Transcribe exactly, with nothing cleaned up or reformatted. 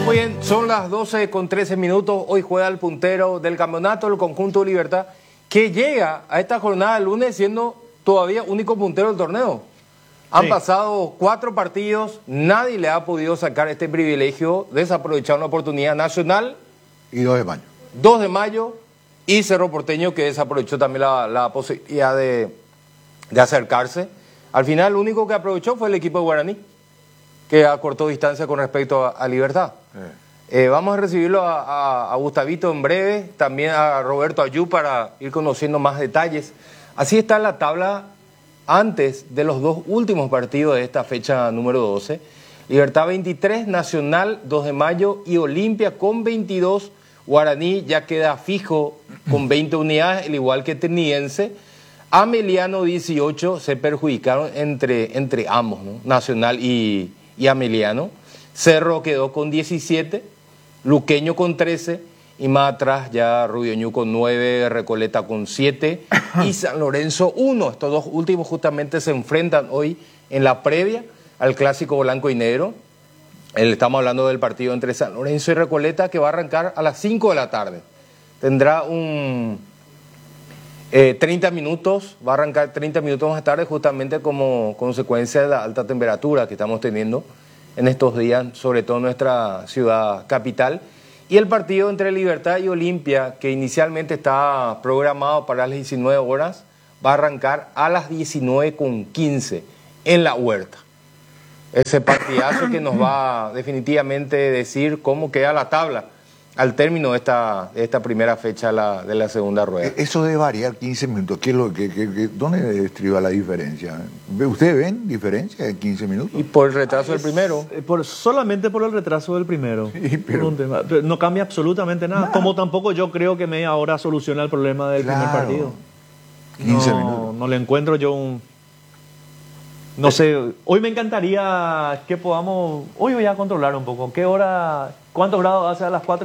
Muy bien, son las doce con trece minutos. Hoy juega el puntero del campeonato, el conjunto de Libertad, que llega a esta jornada del lunes siendo todavía único puntero del torneo. Han sí. pasado cuatro partidos, nadie le ha podido sacar este privilegio, desaprovechar una oportunidad nacional. Y dos de mayo. dos de mayo y Cerro Porteño, que desaprovechó también la, la posibilidad de, de acercarse. Al final, el único que aprovechó fue el equipo de Guaraní, que acortó distancia con respecto a, a Libertad. Eh. Eh, vamos a recibirlo a, a, a Gustavito en breve, también a Roberto Ayú para ir conociendo más detalles. Así está la tabla antes de los dos últimos partidos de esta fecha número doce. Libertad veintitrés, Nacional dos de mayo y Olimpia con veintidós. Guaraní ya queda fijo con veinte unidades, al igual que Teniense. Ameliano dieciocho, se perjudicaron entre, entre ambos, ¿no? Nacional y, y Ameliano. Cerro quedó con diecisiete, Luqueño con trece, y más atrás ya Rubioñú con nueve, Recoleta con siete y San Lorenzo uno. Estos dos últimos justamente se enfrentan hoy en la previa al clásico blanco y negro. Estamos hablando del partido entre San Lorenzo y Recoleta, que va a arrancar a las cinco de la tarde. Tendrá un eh, treinta minutos, va a arrancar treinta minutos más tarde, justamente como consecuencia de la alta temperatura que estamos teniendo en estos días, sobre todo en nuestra ciudad capital. Y el partido entre Libertad y Olimpia, que inicialmente estaba programado para las diecinueve horas, va a arrancar a las diecinueve con quince en La Huerta. Ese partidazo que nos va a definitivamente decir cómo queda la tabla al término de esta, de esta primera fecha la, de la segunda rueda. Eso debe variar quince minutos. ¿Qué es lo que, que, que, ¿Dónde estriba la diferencia? ¿Ustedes ven diferencia de quince minutos? Y por el retraso ah, del primero. Por, solamente por el retraso del primero. Sí, pero, no cambia absolutamente nada. nada. Como tampoco yo creo que media hora soluciona el problema del claro. primer partido. quince no, minutos. No le encuentro yo un... No sé, hoy me encantaría que podamos, hoy voy a controlar un poco, ¿qué hora, cuántos grados hace a las cuatro?